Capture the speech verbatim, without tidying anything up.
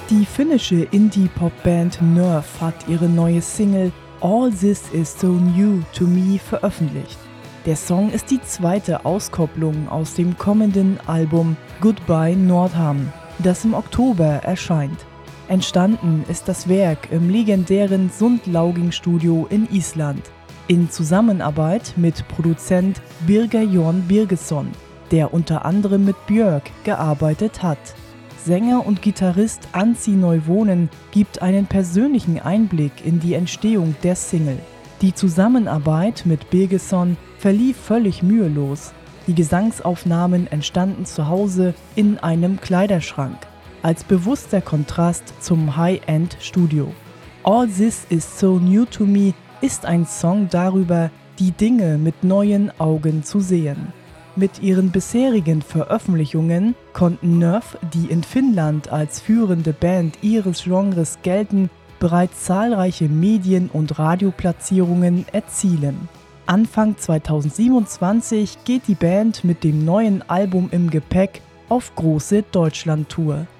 Die finnische Indie-Pop-Band Nerve hat ihre neue Single All This Is So New To Me veröffentlicht. Der Song ist die zweite Auskopplung aus dem kommenden Album Goodbye Nordham, das im Oktober erscheint. Entstanden ist das Werk im legendären Sundlauging-Studio in Island, in Zusammenarbeit mit Produzent Birger Jorn Birgesson, der unter anderem mit Björk gearbeitet hat. Sänger und Gitarrist Anssi Neuvonen gibt einen persönlichen Einblick in die Entstehung der Single. Die Zusammenarbeit mit Birgesson verlief völlig mühelos. Die Gesangsaufnahmen entstanden zu Hause in einem Kleiderschrank, als bewusster Kontrast zum High-End-Studio. All This Is So New To Me ist ein Song darüber, die Dinge mit neuen Augen zu sehen. Mit ihren bisherigen Veröffentlichungen konnten Nerve, die in Finnland als führende Band ihres Genres gelten, bereits zahlreiche Medien- und Radioplatzierungen erzielen. Anfang zweitausendsiebenundzwanzig geht die Band mit dem neuen Album im Gepäck auf große Deutschlandtour.